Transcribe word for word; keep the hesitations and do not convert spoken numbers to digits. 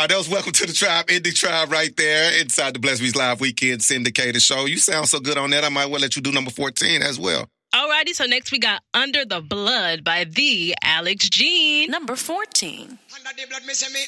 right, that was Welcome to the Tribe, Indie Tribe right there inside the Bless Beats Live Weekend Syndicated Show. You sound so good on that, I might well let you do number fourteen as well. Alrighty, so next we got Under the Blood by the Alex Jean. Number fourteen. Under the blood, me say me